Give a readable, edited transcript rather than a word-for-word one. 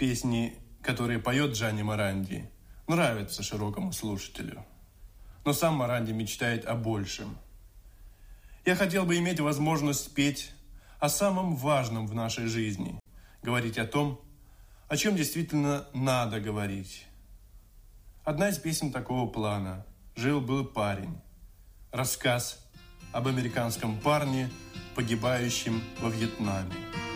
Песни, которые поет Джанни Моранди, нравятся широкому слушателю. Но сам Моранди мечтает о большем. Я хотел бы иметь возможность петь о самом важном в нашей жизни, говорить о том, о чем действительно надо говорить. Одна из песен такого плана «Жил-был парень». Рассказ об американском парне, погибающем во Вьетнаме.